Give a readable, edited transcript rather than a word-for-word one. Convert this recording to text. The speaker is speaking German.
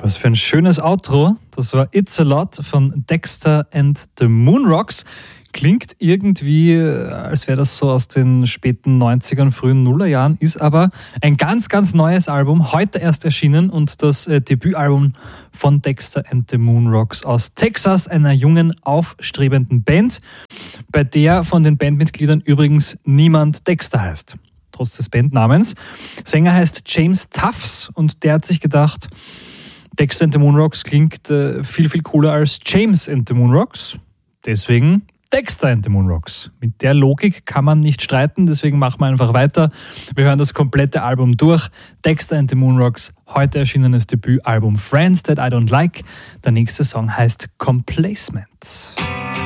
Was für ein schönes Outro. Das war It's a Lot von Dexter and the Moonrocks. Klingt irgendwie, als wäre das so aus den späten 90ern, frühen Nullerjahren, ist aber ein ganz, ganz neues Album, heute erst erschienen und das Debütalbum von Dexter and the Moonrocks aus Texas, einer jungen, aufstrebenden Band, bei der von den Bandmitgliedern übrigens niemand Dexter heißt, trotz des Bandnamens. Sänger heißt James Tufts und der hat sich gedacht, Dexter and the Moonrocks klingt viel, viel cooler als James and the Moonrocks. Deswegen Dexter and the Moonrocks. Mit der Logik kann man nicht streiten, deswegen machen wir einfach weiter. Wir hören das komplette Album durch. Dexter and the Moonrocks, heute erschienenes Debütalbum Friends That I Don't Like. Der nächste Song heißt Complacement.